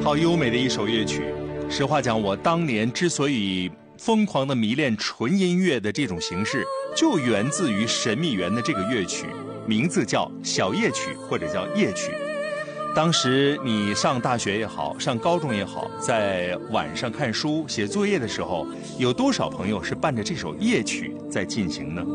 好优美的一首乐曲。实话讲，我当年之所以疯狂的迷恋纯音乐的这种形式，就源自于神秘园的这个乐曲，名字叫小夜曲或者叫夜曲。当时你上大学也好，上高中也好，在晚上看书写作业的时候，有多少朋友是伴着这首夜曲在进行呢？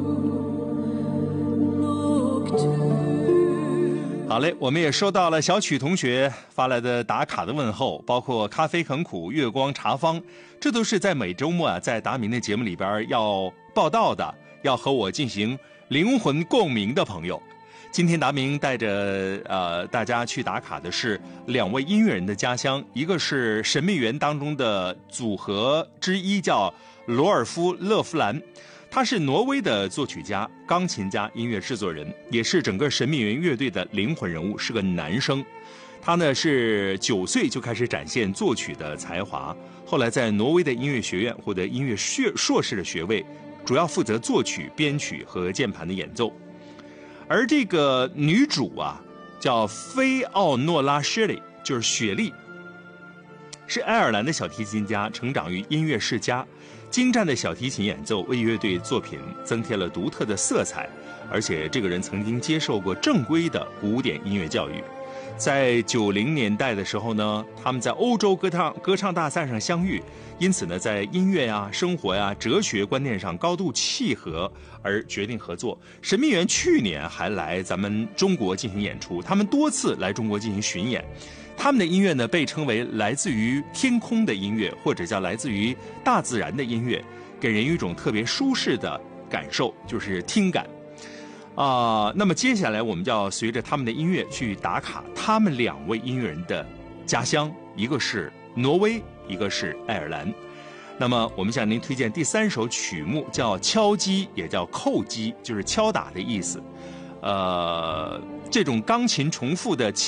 好嘞，我们也收到了小曲同学发来的打卡的问候，包括咖啡很苦、月光茶坊，这都是在每周末啊，在达明的节目里边要报道的，要和我进行灵魂共鸣的朋友。今天达明带着大家去打卡的是两位音乐人的家乡，一个是神秘园当中的组合之一，叫罗尔夫·勒夫兰。他是挪威的作曲家、钢琴家、音乐制作人，也是整个神秘园乐队的灵魂人物，是个男生。他呢是9岁就开始展现作曲的才华，后来在挪威的音乐学院获得音乐硕士的学位，主要负责作曲、编曲和键盘的演奏。而这个女主啊，叫菲奥诺拉·雪莉，就是雪莉，是爱尔兰的小提琴家，成长于音乐世家。精湛的小提琴演奏为乐队作品增添了独特的色彩，而且这个人曾经接受过正规的古典音乐教育。在90年代的时候呢，他们在欧洲歌唱大赛上相遇，因此呢，在音乐呀、生活呀、哲学观念上高度契合，而决定合作。神秘园去年还来咱们中国进行演出，他们多次来中国进行巡演。他们的音乐呢，被称为来自于天空的音乐，或者叫来自于大自然的音乐，给人一种特别舒适的感受，就是听感。那么接下来我们就要随着他们的音乐去打卡他们两位音乐人的家乡，一个是挪威，一个是爱尔兰。那么我们向您推荐第3首曲目，叫敲击，也叫叩击，就是敲打的意思。这种钢琴重复的